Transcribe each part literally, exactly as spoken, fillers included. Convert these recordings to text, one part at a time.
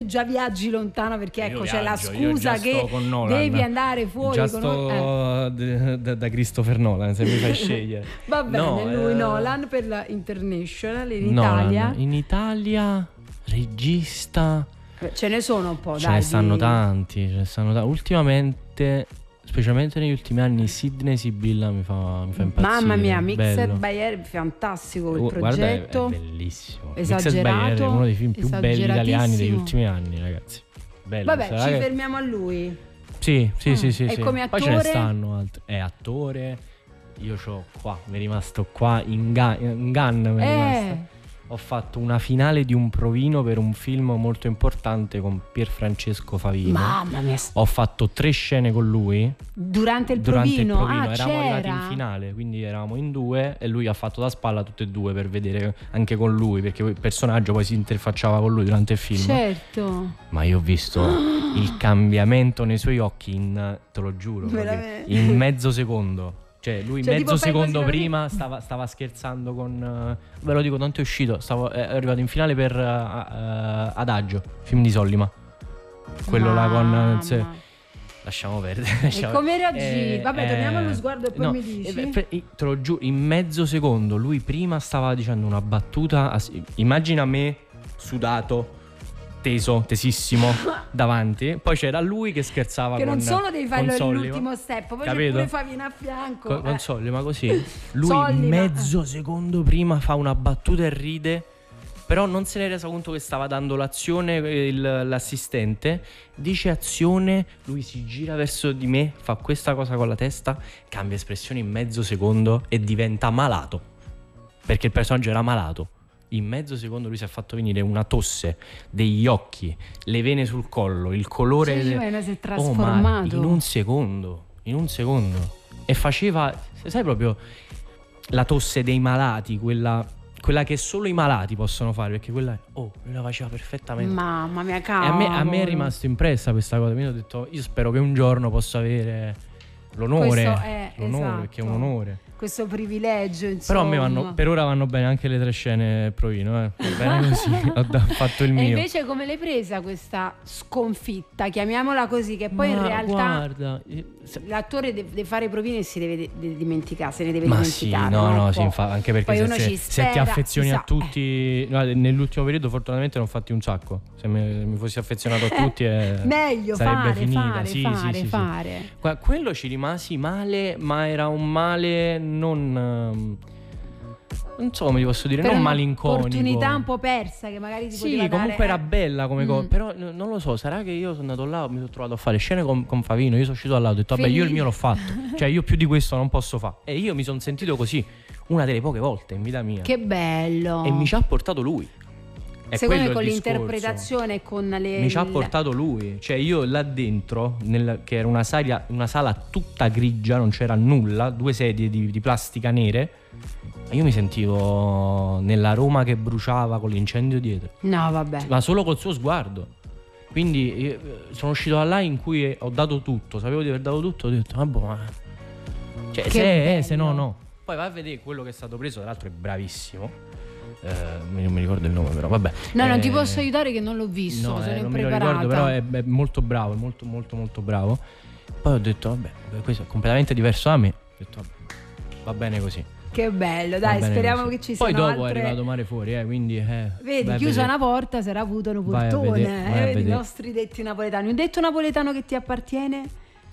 già viaggi lontano, perché ecco io c'è la viaggio, io scusa già che sto con Nolan. devi andare fuori già con sto eh. d- d- da Christopher Nolan, se mi fai scegliere. Va bene, No, lui eh, Nolan per la International in Nolan. Italia. In Italia regista Ce ne sono un po', ce dai. ne stanno di... tanti, ce ne stanno tanti. Ultimamente, specialmente negli ultimi anni, Sidney Sibilla mi fa, mi fa impazzire. Mamma mia, Mixed bello. by Air, fantastico il Oh, guarda, è, è progetto. bellissimo. Esagerato, Mixed by Air è uno dei film più belli italiani degli esageratissimo. ultimi anni, ragazzi. Bello, Vabbè, sarà ci che- fermiamo a lui. Sì, sì, Mm. sì, sì, E sì. come Poi ce ne attore? stanno altri. È attore. Io c'ho qua, mi è rimasto qua in Gun, in Gun mi è Eh. rimasto. Ho fatto una finale di un provino per un film molto importante con Pierfrancesco Favino. Mamma mia. Ho fatto tre scene con lui Durante il durante provino, il provino. ah, Eravamo arrivati c'era. in finale, quindi eravamo in due e lui ha fatto da spalla tutte e due per vedere anche con lui, perché il personaggio poi si interfacciava con lui durante il film. Certo. Ma io ho visto il cambiamento nei suoi occhi in, te lo giuro, proprio, Veramente? in mezzo secondo. Cioè lui Cioè, mezzo tipo, fai secondo così, prima stava, stava scherzando con uh, ve lo dico, tanto è uscito, stavo, è arrivato in finale per uh, uh, Adagio, film di Sollima. Quello là con Mamma. se, lasciamo perdere. E lasciamo- come reagì? Eh, Vabbè, eh, torniamo allo sguardo e poi no, mi dici. eh, beh, eh, te lo giuro, in mezzo secondo lui prima stava dicendo una battuta as- immagina me sudato, teso, tesissimo davanti, poi c'era lui che scherzava Che con non solo devi farlo con Sollima. all'ultimo step, poi c'è Capito? pure Favino a fianco. Con, con eh. Sollima così. Lui Sollima. mezzo secondo prima fa una battuta e ride, però non se ne è reso conto che stava dando l'azione il- l'assistente, dice azione, lui si gira verso di me, fa questa cosa con la testa, cambia espressione in mezzo secondo e diventa malato, perché il personaggio era malato. In mezzo secondo lui si è fatto venire una tosse, degli occhi, le vene sul collo, il colore Cioè, de- Gimena si è Oh, ma trasformato. in un secondo, in un secondo. E faceva, sai, proprio la tosse dei malati, quella, quella che solo i malati possono fare, perché quella, oh, lui la faceva perfettamente. Mamma mia, E cavolo. a me, a me è rimasto impressa questa cosa. Mi ho detto, io spero che un giorno possa avere l'onore, Questo è, l'onore, esatto. perché è un onore. Questo privilegio, insomma. Però a me vanno, per ora vanno bene anche le tre scene provino, eh. Va bene così, ho da- fatto il mio. E invece come l'hai presa questa sconfitta, chiamiamola così, che poi Ma in realtà guarda, eh, se- l'attore deve, deve fare provine e si deve de- de- dimenticare, se ne deve ma sì, dimenticare. no, non no, può. sì, infa- anche perché Poi se, uno se- ci se spera, ti affezioni si a sa, tutti, guarda, nell'ultimo periodo fortunatamente ne ho fatti un sacco. Se mi, mi fossi affezionato a tutti, eh, meglio sarebbe fare, finita. fare, Sì, fare, sì, sì, sì. fare. Qua- quello ci rimasi male, ma era un male non, ehm, non so come ti posso dire, Per non una malinconico. opportunità un po' persa che magari ti Sì, poteva comunque dare, era eh. bella come cosa, Mm. però n- non lo so, sarà che io sono andato là, mi sono trovato a fare scene con, con Favino, io sono uscito da là, ho detto vabbè, io il mio l'ho fatto, cioè io più di questo non posso fare. E io mi sono sentito così una delle poche volte in vita mia. Che bello. E mi ci ha portato lui. È Secondo me quello con il discorso. l'interpretazione e con le Mi ci ha il- portato lui. Cioè io là dentro, nel- che era una sala, una sala tutta grigia, non c'era nulla, due sedie di, di plastica nere. Ma io mi sentivo nella Roma che bruciava con l'incendio dietro. No, vabbè. Ma solo col suo sguardo. Quindi io, eh, sono uscito da là in cui ho dato tutto. Sapevo di aver dato tutto. Ho detto, vabbè, ma... Cioè, Che se è, bello. se no, no. Poi vai a vedere quello che è stato preso. Tra l'altro è bravissimo. Eh, non mi ricordo il nome, però vabbè. No, non Eh, ti posso aiutare che non l'ho visto, No, sono eh, non me lo impreparata. ricordo, però è, è molto bravo, è molto molto molto bravo. Poi ho detto, vabbè, questo è completamente diverso da me. Ho detto, vabbè, va bene così. Che bello, va dai, bene speriamo così. che ci Poi siano dopo altre... è arrivato Mare Fuori, eh, quindi... Eh, Vedi, vai a chiusa vedere. una porta, sarà avuto un Vai a portone. vedere, vai a eh, vedi i vedere. nostri detti napoletani. Un detto napoletano che ti appartiene?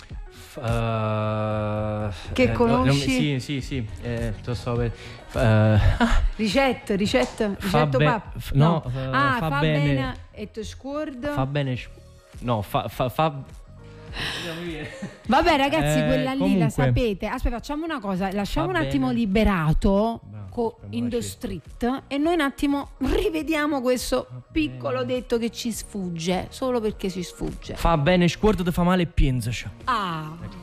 Uh, Che eh, no, non mi- conosci? sì, sì, sì. Eh, lo so per, uh, Ricetto, ricetto, Fa ricetto be- qua. f- no, eh, ah, fa fa, bene- bene e tu scordo. fa bene. sc- No, fa. fa, fa... Vabbè ragazzi, Eh, quella lì comunque. la sapete. Aspetta, facciamo una cosa, lasciamo Va un attimo bene. liberato Bravo, co- speriamo in la the cerca. street e noi un attimo rivediamo questo piccolo detto che ci sfugge, solo perché ci sfugge. Fa bene, sguardo ti fa male e pensaci. Ah.